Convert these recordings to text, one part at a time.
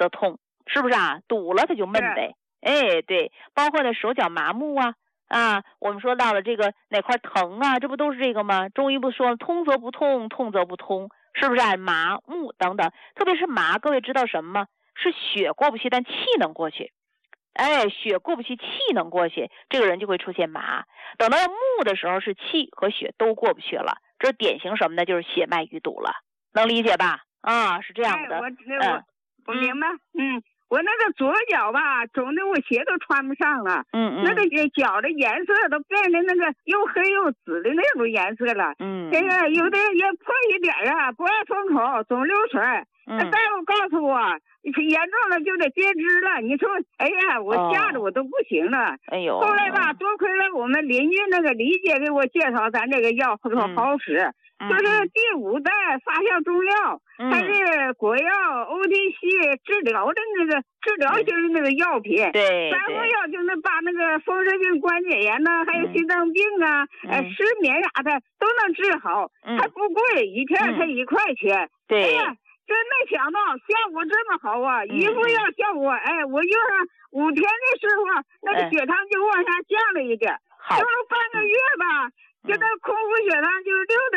的痛，是不是啊？堵了它就闷呗。哎，对，包括呢手脚麻木啊，我们说到了这个哪块疼啊，这不都是这个吗？中医不说通则不痛，痛则不通，是不是啊？麻木等等，特别是麻，各位知道什么吗？是血过不去，但气能过去。哎，血过不去，气能过去，这个人就会出现麻。等到木的时候，是气和血都过不去了，这典型什么呢？就是血脉淤堵了，能理解吧？啊，是这样的。 我明白。我那个左脚吧，肿的我鞋都穿不上了。那个脚的颜色都变成那个又黑又紫的那种颜色了。这个有的也破一点啊，不爱封口，总流水。大夫告诉我，严重了就得截肢了。你说，哎呀，我吓得我都不行了。 哎呦！ 后来吧，多亏了我们邻居那个李姐给我介绍咱这个药说好使。就是第5代发酵中药，它是国药 OTC 治疗的那个治疗型的那个药品。 对 3味药就能把那个风湿病、关节炎呐，还有心脏病啊、失眠啥的都能治好，还不贵，一片才1块钱。 对。 哎呀，真没想到效果这么好啊！一副药效果，我用上5天的时候，那个血糖就往下降了一点，用了半个月吧。现在空腹血糖就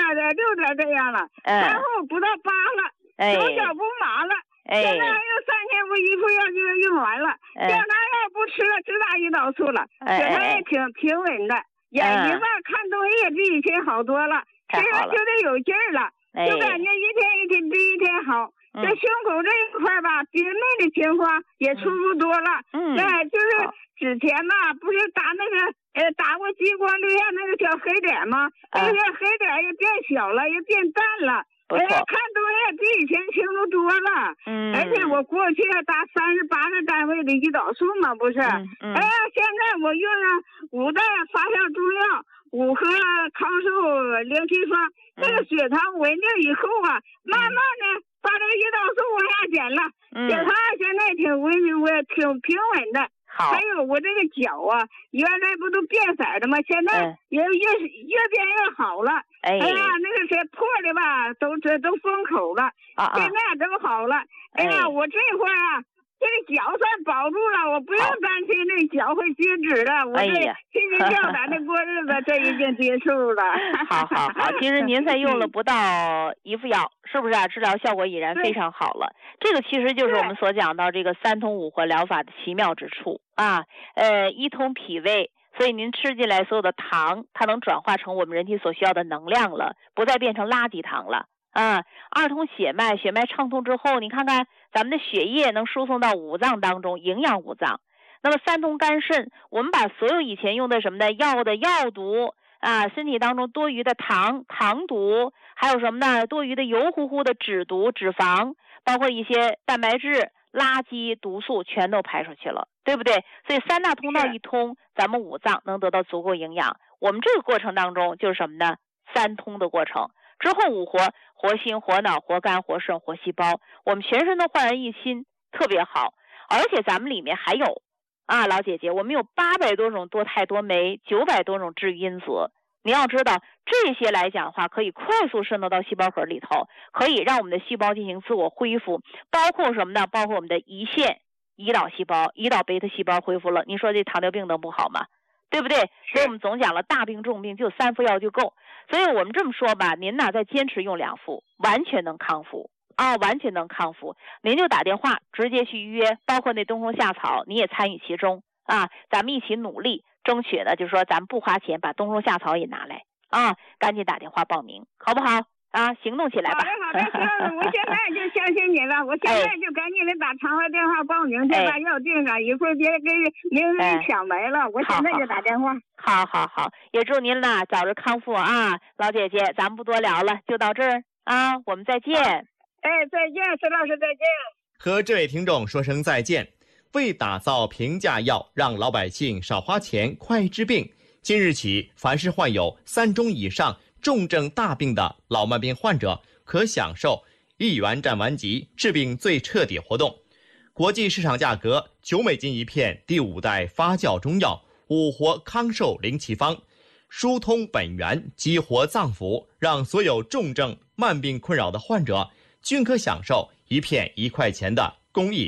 6点这样了，然后不到8了，手脚不麻了。现在还有3天，我一副药就用完了。血糖药不吃了，只打胰岛素了，血糖也挺平稳的，眼睛吧看东西也比以前好多了，身上觉得有劲儿了，就感觉一天一天比一天好。这胸口这一块吧，憋闷的情况也舒服多了。就是之前吧，不是打那个打过激光留下那个小黑点吗？那些黑点也变小了，也变淡了。看东西比以前清楚多了。而且我过去打38个单位的胰岛素嘛，不是。现在我用上5代发酵中药，5盒康寿灵气霜，这个血糖稳定以后啊，慢慢的把这个胰岛素往下减了，血糖现在挺平稳的。还有我这个脚啊，原来不都变色的吗？现在也越变越好了。哎呀，那个谁破的吧，都封口了。现在都好了。哎呀，我这会儿啊，这个脚算保住了，我不用担心这脚会截肢了。我这心惊吊胆的过日子，这已经结束了。 好，其实您才用了不到1副药，是不是啊？治疗效果已然非常好了。这个其实就是我们所讲到这个3通5活疗法的奇妙之处啊。一通脾胃，所以您吃进来所有的糖，它能转化成我们人体所需要的能量了，不再变成垃圾糖了。2通血脉，血脉畅通之后，你看看咱们的血液能输送到5脏当中，营养5脏。那么3通肝肾，我们把所有以前用的什么的药毒身体当中多余的糖毒，还有什么呢？多余的油乎乎的脂毒、脂肪，包括一些蛋白质、垃圾、毒素，全都排出去了，对不对？所以3大通道一通，咱们5脏能得到足够营养。我们这个过程当中就是什么呢？3通的过程。之后5活，活心、活脑、活肝、活肾、活细胞，我们全身都焕然一新，特别好。而且咱们里面还有老姐姐，我们有800多种多肽多酶，900多种治愈因子。你要知道，这些来讲的话，可以快速渗透到细胞核里头，可以让我们的细胞进行自我恢复，包括什么呢？包括我们的胰腺、胰岛细胞、胰岛贝塔细胞恢复了。你说这糖尿病能不好吗？对不对？所以我们总讲了，大病重病就3副药就够。所以我们这么说吧，您呢再坚持用2副，完全能康复完全能康复。您就打电话直接去预约，包括那冬虫夏草，你也参与其中咱们一起努力，争取呢，就是说咱们不花钱把冬虫夏草也拿来赶紧打电话报名，好不好？行动起来吧。 好的，我现在就相信你了，我现在就赶紧的打长话电话报名去，把药订上，一会儿别给名人抢没了，我现在就打电话。 好，也祝您呢早日康复老姐姐，咱们不多聊了，就到这儿我们再见。 再见，石老师，再见。 和这位听众说声再见。为打造平价药，让老百姓少花钱、快治病，今日起，凡是患有3种以上重症大病的老慢病患者，可享受1元占完即治病最彻底活动。国际市场价格9美金一片，第5代发酵中药5活康寿灵气方，疏通本源，激活脏腑，让所有重症慢病困扰的患者均可享受一片1块钱的公益